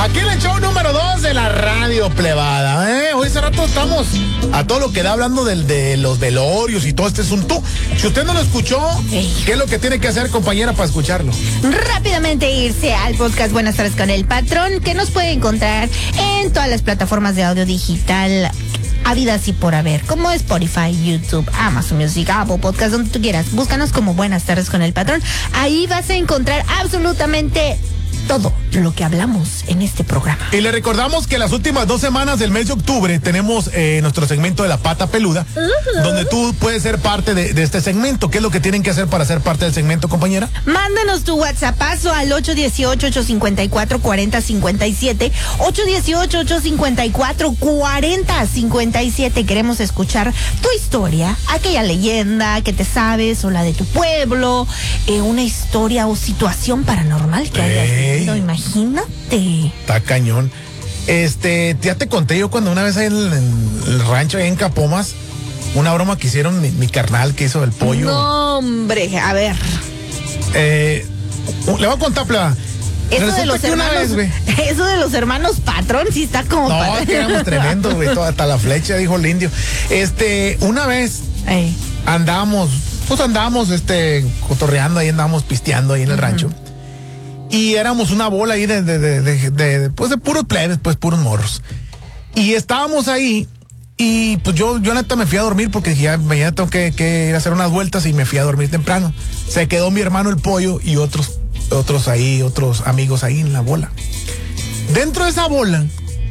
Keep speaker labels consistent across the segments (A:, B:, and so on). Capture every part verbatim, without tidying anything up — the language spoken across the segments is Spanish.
A: Aquí en el show número dos de la radio plebada, ¿eh? Hoy hace rato estamos a todo lo que da hablando del, de los velorios y todo este asunto. Si usted no lo escuchó, ¿qué es lo que tiene que hacer, compañera, para escucharlo?
B: Rápidamente irse al podcast Buenas tardes con el patrón, que nos puede encontrar en todas las plataformas de audio digital habidas y por haber, como Spotify, YouTube, Amazon Music, Apple Podcast, donde tú quieras. Búscanos como Buenas tardes con el patrón. Ahí vas a encontrar absolutamente todo lo que hablamos en este programa.
A: Y le recordamos que las últimas dos semanas del mes de octubre tenemos eh, nuestro segmento de la pata peluda, uh-huh. donde tú puedes ser parte de, de este segmento. ¿Qué es lo que tienen que hacer para ser parte del segmento, compañera?
B: Mándanos tu WhatsAppazo al ocho uno ocho, ocho cinco cuatro, cuatro cero cinco siete, ocho uno ocho, ocho cinco cuatro, cuatro cero cinco siete. Queremos escuchar tu historia, aquella leyenda que te sabes o la de tu pueblo, eh, una historia o situación paranormal que hayas vivido. No, imagínate.
A: Está cañón. Este, ya te conté yo cuando una vez ahí en el, en el rancho, ahí en Capomas, una broma que hicieron mi, mi carnal que hizo el pollo.
B: No, hombre, a ver.
A: Eh, le voy a contar, pleba.
B: Eso de los hermanos, vez, eso de los hermanos patrón, sí está como.
A: No, para... es que éramos tremendos, güey, hasta la flecha, dijo el indio. Este, una vez Ay. andábamos, pues andábamos, este, cotorreando ahí, andábamos pisteando ahí en el uh-huh. rancho. Y éramos una bola ahí de, de, de, de, de, de pues de puros plebes, pues puros morros. Y estábamos ahí y pues yo, yo neta me fui a dormir porque dije, ya mañana tengo que, que ir a hacer unas vueltas y me fui a dormir temprano. Se quedó mi hermano el pollo y otros, otros ahí, otros amigos ahí en la bola. Dentro de esa bola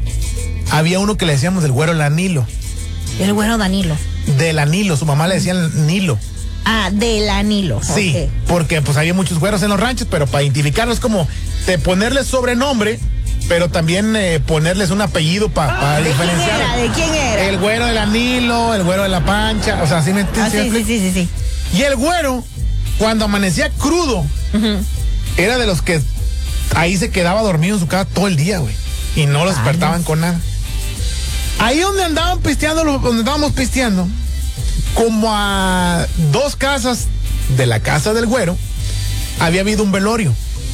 A: había uno que le decíamos el güero Danilo.
B: El güero Danilo.
A: Del Anilo, su mamá le decía el Nilo.
B: Ah, del Anilo.
A: Sí, okay. Porque pues había muchos güeros en los ranchos, pero para identificarlos como de ponerles sobrenombre, pero también eh, ponerles un apellido para pa diferenciar.
B: ¿De quién era? ¿De quién era?
A: El güero del Anilo, el güero de la Pancha, o sea, ¿sí me entiendes?
B: Ah, sí, sí, sí, sí, sí.
A: Y el güero, cuando amanecía crudo, uh-huh. era de los que ahí se quedaba dormido en su casa todo el día, güey, y no lo despertaban Ay, con nada. Ahí donde andaban pisteando, donde estábamos pisteando, como a dos casas de la casa del güero, había habido un velorio.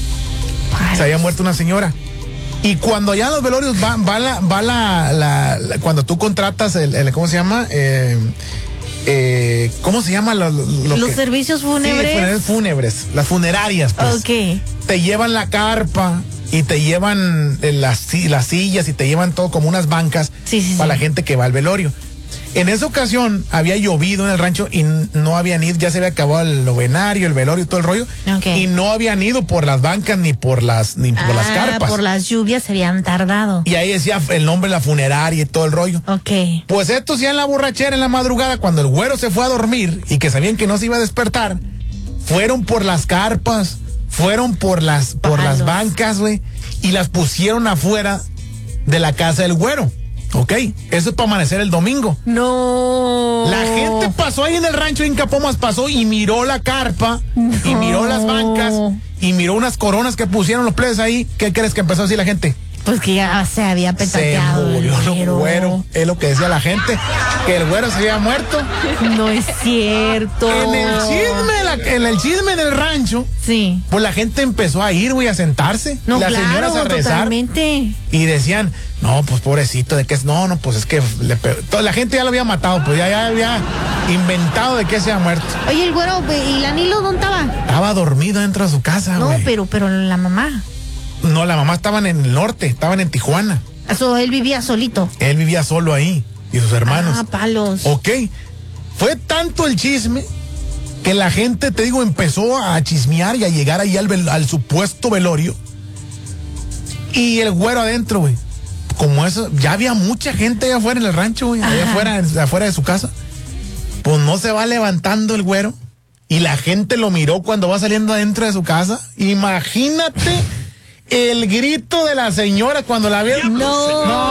A: Ay, se había muerto una señora. Y cuando ya los velorios va, va, la, va la, la, la, cuando tú contratas el, el ¿cómo se llama? Eh, eh, ¿Cómo se llama? Lo, lo
B: los
A: que,
B: servicios fúnebres.
A: Sí, fúnebres, las funerarias, pues.
B: Ok.
A: Te llevan la carpa y te llevan las, las sillas y te llevan todo como unas bancas
B: sí, sí,
A: para
B: sí.
A: la gente que va al velorio. En esa ocasión había llovido en el rancho y no habían ido, ya se había acabado el novenario, el velorio y todo el rollo. Okay. Y no habían ido por las bancas ni por las ni por
B: ah,
A: las carpas.
B: Por las lluvias se habían tardado.
A: Y ahí decía el nombre de la funeraria y todo el rollo.
B: Ok.
A: Pues estos ya en la borrachera, en la madrugada, cuando el güero se fue a dormir y que sabían que no se iba a despertar, fueron por las carpas, fueron por las, por Palos. las bancas, güey, y las pusieron afuera de la casa del güero. Ok, eso es para amanecer el domingo.
B: No.
A: La gente pasó ahí en el rancho en Capomas, pasó y miró la carpa, no. y miró las bancas, y miró unas coronas que pusieron los plebes ahí. ¿Qué crees que empezó a decir la gente?
B: Pues que ya se había petateado.
A: Se murió el güero. Es lo que decía la gente, que el güero se había muerto.
B: No es cierto.
A: En el chisme, la, en el chisme del rancho, sí. Pues la gente empezó a ir, güey, a sentarse.
B: No,
A: las
B: claro,
A: señoras a rezar.
B: Totalmente.
A: Y decían, no, pues pobrecito, de que es, no, no, pues es que le, toda la gente ya lo había matado, pues ya, ya había inventado de que se había muerto.
B: Oye, el güero, ¿y el Anilo dónde estaba?
A: Estaba dormido dentro de su casa,
B: No,
A: güey.
B: pero, pero la mamá.
A: No, la mamá estaban en el norte, estaban en Tijuana.
B: Eso, él vivía solito.
A: Él vivía solo ahí, y sus hermanos.
B: Ah, palos.
A: Ok. Fue tanto el chisme que la gente, te digo, empezó a chismear y a llegar ahí al, al supuesto velorio. Y el güero adentro, güey. Como eso, ya había mucha gente allá afuera en el rancho, güey, allá afuera, afuera de su casa. Pues no se va levantando el güero. Y la gente lo miró cuando va saliendo adentro de su casa. Imagínate el grito de la señora cuando la vieron.
B: No.
A: No.